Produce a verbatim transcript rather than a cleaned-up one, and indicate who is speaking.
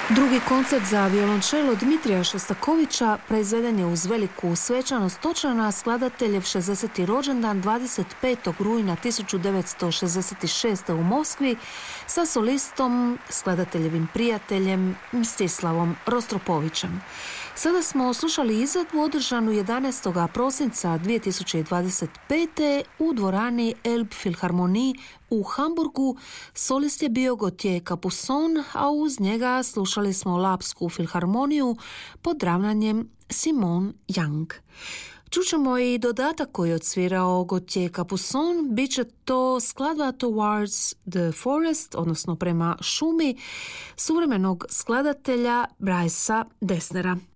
Speaker 1: Drugi koncert za violončelo Dmitrija Šostakovića proizveden je uz veliku svečanost točno na skladateljev šezdeseti rođendan dvadeset petog rujna tisuću devetsto šezdeset šeste. u Moskvi sa solistom, skladateljevim prijateljem Mstislavom Rostropovićem. Sada smo slušali izvedbu održanu jedanaestog prosinca dvije tisuće dvadeset pete. u dvorani Elbphilharmonie u Hamburgu. Solist je bio Gauthier Capuçon, a uz njega slušali smo Lapsku filharmoniju pod ravnanjem Simon Young. Čućemo i dodatak koji je odsvirao Gauthier Capuçon, bit će to skladba Towards the Forest, odnosno prema šumi, suvremenog skladatelja Brycea Dessnera.